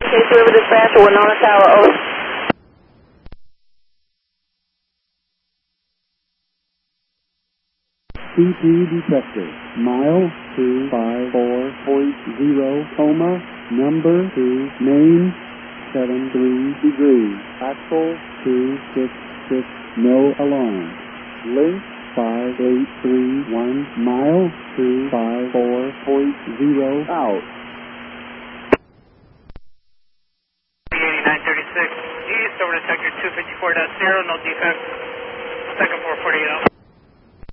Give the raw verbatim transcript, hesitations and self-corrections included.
Case River Dispatcher, Winona Tower, over. C P detected. Mile two five four point zero, coma, number two, main, seven three degrees. Axle two six six, no alarm. Link five eight three one, mile two five four point zero, out. eighty-nine thirty-six, east over to sector two fifty-four point zero, no defect. Second four forty-eight out.